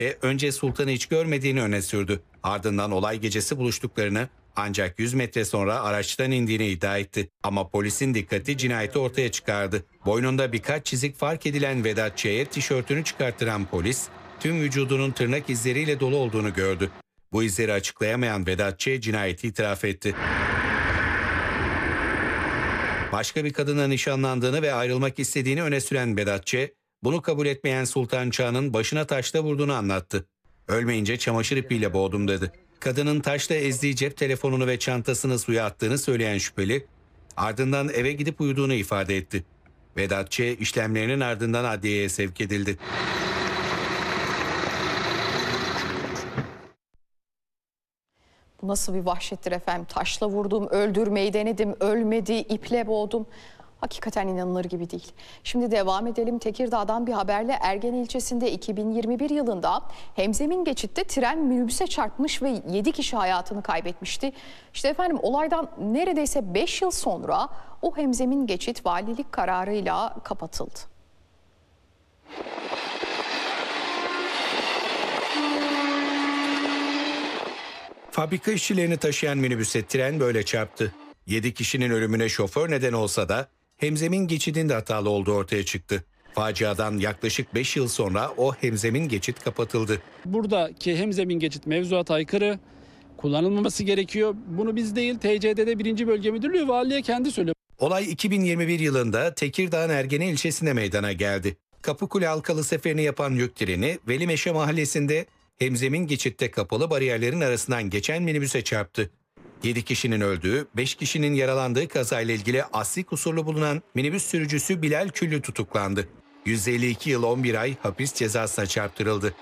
Önce Sultan'ı hiç görmediğini öne sürdü. Ardından olay gecesi buluştuklarını, ancak 100 metre sonra araçtan indiğini iddia etti. Ama polisin dikkati cinayeti ortaya çıkardı. Boynunda birkaç çizik fark edilen Vedat Ç'ye tişörtünü çıkarttıran polis, tüm vücudunun tırnak izleriyle dolu olduğunu gördü. Bu izleri açıklayamayan Vedat Ç cinayeti itiraf etti. Başka bir kadınla nişanlandığını ve ayrılmak istediğini öne süren Vedat Ç, bunu kabul etmeyen Sultan Çağ'ın başına taşla vurduğunu anlattı. Ölmeyince çamaşır ipiyle boğdum dedi. Kadının taşla ezdiği cep telefonunu ve çantasını suya attığını söyleyen şüpheli, ardından eve gidip uyuduğunu ifade etti. Vedat Ç işlemlerinin ardından adliyeye sevk edildi. Bu nasıl bir vahşettir efendim? Taşla vurdum, öldürmeyi denedim, ölmedi, iple boğdum. Hakikaten inanılır gibi değil. Şimdi devam edelim. Tekirdağ'dan bir haberle Ergen ilçesinde 2021 yılında hemzemin geçitte tren minibüse çarpmış ve 7 kişi hayatını kaybetmişti. İşte efendim olaydan neredeyse 5 yıl sonra o hemzemin geçit valilik kararıyla kapatıldı. Fabrika işçilerini taşıyan minibüse tren böyle çarptı. 7 kişinin ölümüne şoför neden olsa da hemzemin geçidinde hatalı olduğu ortaya çıktı. Faciadan yaklaşık 5 yıl sonra o hemzemin geçit kapatıldı. Buradaki hemzemin geçit mevzuata aykırı, kullanılmaması gerekiyor. Bunu biz değil, TCD'de 1. Bölge Müdürlüğü Valiliğe kendi söylüyor. Olay 2021 yılında Tekirdağ'ın Ergene ilçesinde meydana geldi. Kapıkule Halkalı seferini yapan yük treni Velimeşe mahallesinde hemzemin geçitte kapalı bariyerlerin arasından geçen minibüse çarptı. 7 kişinin öldüğü, 5 kişinin yaralandığı kazayla ilgili asli kusurlu bulunan minibüs sürücüsü Bilal Küllü tutuklandı. 152 yıl 11 ay hapis cezasına çarptırıldı.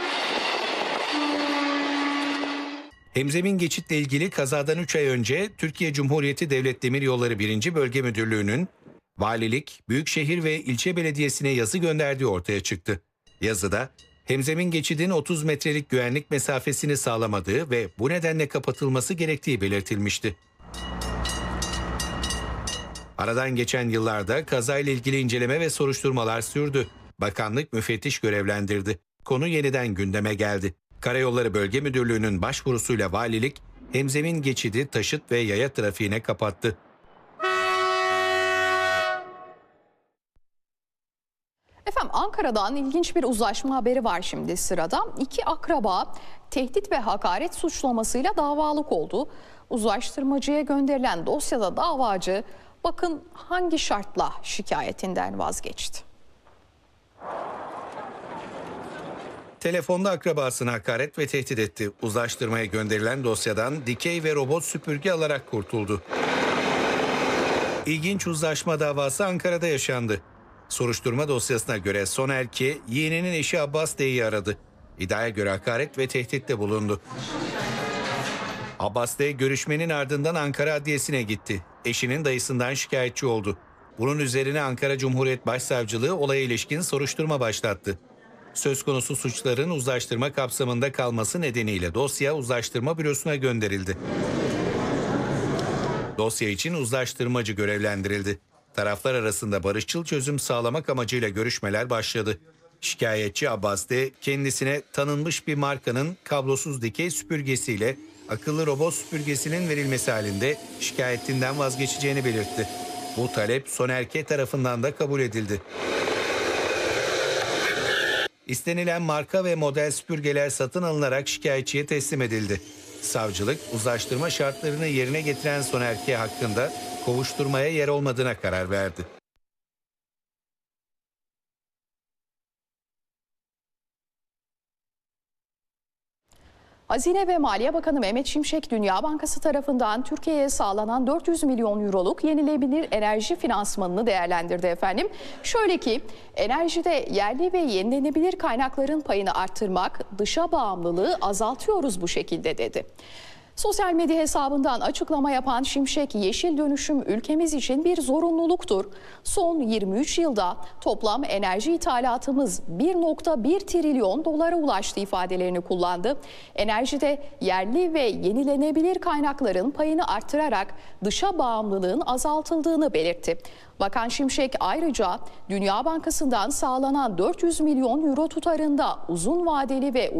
Hemzemin geçitle ilgili kazadan 3 ay önce Türkiye Cumhuriyeti Devlet Demiryolları 1. Bölge Müdürlüğü'nün valilik, büyükşehir ve ilçe belediyesine yazı gönderdiği ortaya çıktı. Yazıda hemzemin geçidin 30 metrelik güvenlik mesafesini sağlamadığı ve bu nedenle kapatılması gerektiği belirtilmişti. Aradan geçen yıllarda kazayla ilgili inceleme ve soruşturmalar sürdü. Bakanlık müfettiş görevlendirdi. Konu yeniden gündeme geldi. Karayolları Bölge Müdürlüğü'nün başvurusuyla valilik hemzemin geçidi taşıt ve yaya trafiğine kapattı. Efendim Ankara'dan ilginç bir uzlaşma haberi var şimdi sırada. 2 akraba tehdit ve hakaret suçlamasıyla davalık oldu. Uzlaştırmacıya gönderilen dosyada davacı bakın hangi şartla şikayetinden vazgeçti. Telefonda akrabasına hakaret ve tehdit etti. Uzlaştırmaya gönderilen dosyadan dikey ve robot süpürge alarak kurtuldu. İlginç uzlaşma davası Ankara'da yaşandı. Soruşturma dosyasına göre Soner K. yeğeninin eşi Abbas D.'yi aradı. İddiaya göre hakaret ve tehditte bulundu. Abbas D. görüşmenin ardından Ankara Adliyesi'ne gitti. Eşinin dayısından şikayetçi oldu. Bunun üzerine Ankara Cumhuriyet Başsavcılığı olaya ilişkin soruşturma başlattı. Söz konusu suçların uzlaştırma kapsamında kalması nedeniyle dosya uzlaştırma bürosuna gönderildi. Dosya için uzlaştırmacı görevlendirildi. Taraflar arasında barışçıl çözüm sağlamak amacıyla görüşmeler başladı. Şikayetçi Abbas D. kendisine tanınmış bir markanın kablosuz dikey süpürgesiyle akıllı robot süpürgesinin verilmesi halinde şikayetinden vazgeçeceğini belirtti. Bu talep Soner K. tarafından da kabul edildi. İstenilen marka ve model süpürgeler satın alınarak şikayetçiye teslim edildi. Savcılık uzlaştırma şartlarını yerine getiren Soner K. hakkında kovuşturmaya yer olmadığına karar verdi. Hazine ve Maliye Bakanı Mehmet Şimşek, Dünya Bankası tarafından Türkiye'ye sağlanan 400 milyon euroluk yenilenebilir enerji finansmanını değerlendirdi efendim. Şöyle ki, enerjide yerli ve yenilenebilir kaynakların payını arttırmak, dışa bağımlılığı azaltıyoruz bu şekilde dedi. Sosyal medya hesabından açıklama yapan Şimşek, yeşil dönüşüm ülkemiz için bir zorunluluktur. Son 23 yılda toplam enerji ithalatımız 1,1 trilyon dolara ulaştı ifadelerini kullandı. Enerjide yerli ve yenilenebilir kaynakların payını arttırarak dışa bağımlılığın azaltıldığını belirtti. Bakan Şimşek ayrıca Dünya Bankası'ndan sağlanan 400 milyon euro tutarında uzun vadeli ve